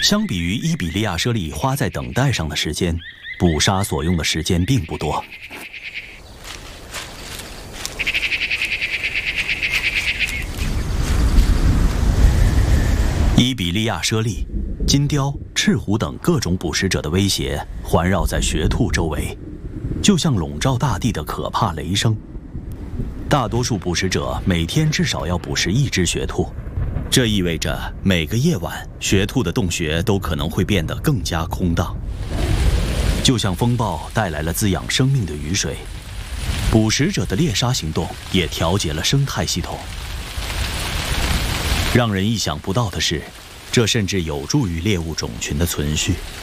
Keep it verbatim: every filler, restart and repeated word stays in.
相比于伊比利亚猞猁花在等待上的时间，捕杀所用的时间并不多。伊比利亚猞猁、金雕、赤狐等各种捕食者的威胁环绕在穴兔周围，就像笼罩大地的可怕雷声。大多数捕食者每天至少要捕食一只穴兔，这意味着每个夜晚穴兔的洞穴都可能会变得更加空荡。就像风暴带来了滋养生命的雨水，捕食者的猎杀行动也调节了生态系统。让人意想不到的是，这甚至有助于猎物种群的存续。